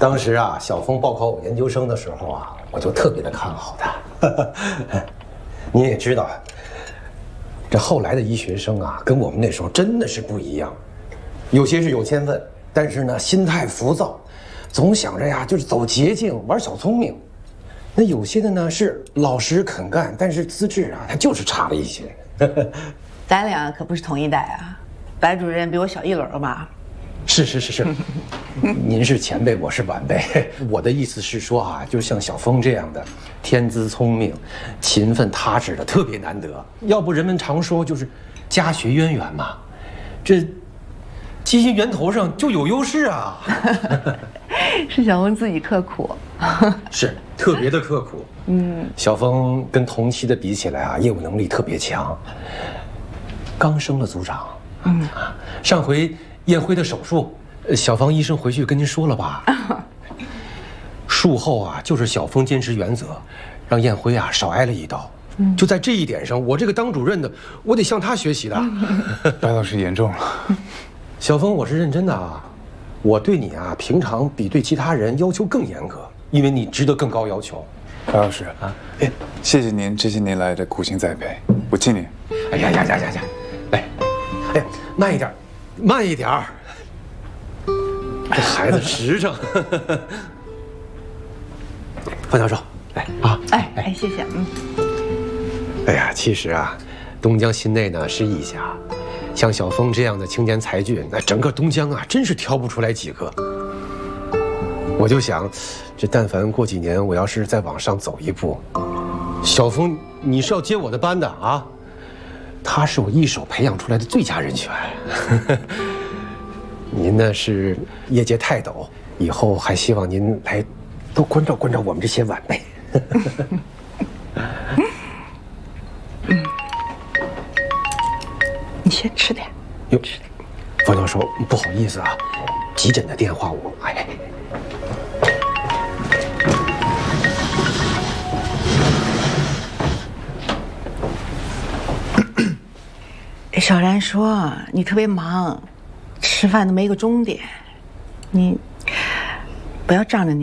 当时啊，小峰报考我研究生的时候啊，我就特别的看好他。你也知道，这后来的医学生啊，跟我们那时候真的是不一样。有些是有天分，但是呢，心态浮躁，总想着呀，就是走捷径，玩小聪明。那有些的呢是老实肯干，但是资质啊，他就是差了一些。 咱俩可不是同一代啊，白主任比我小一轮吧？ 是，您是前辈，我是晚辈。我的意思是说啊，就像小峰这样的，天资聪明、勤奋踏实的，特别难得。要不人们常说就是家学渊源嘛，这基因源头上就有优势啊。 是小峰自己刻苦， 是特别的刻苦。小峰跟同期的比起来啊，业务能力特别强。刚升了组长，上回燕辉的手术，小芳医生回去跟您说了吧？术后啊，就是小峰坚持原则，让燕辉啊少挨了一刀。就在这一点上，我这个当主任的，我得向他学习的。 白老师严重了。 小峰，我是认真的啊，我对你啊，平常比对其他人要求更严格，因为你值得更高要求。 白老师啊，谢谢您这些年来的苦心栽培，我敬您。 哎呀，来，哎，慢一点，慢一点儿。这孩子实诚。范教授，来啊！ 哎，谢谢。 哎呀，其实啊，东江心内呢是一家，像小峰这样的青年才俊，那整个东江啊，真是挑不出来几个。我就想，这但凡过几年，我要是再往上走一步，小峰，你是要接我的班的啊！他是我一手培养出来的最佳人选。您呢是业界泰斗，以后还希望您来多关照关照我们这些晚辈。 你先吃点。 哟，方教授，不好意思啊，急诊的电话我小然说你特别忙，吃饭都没个钟点，你不要仗着你。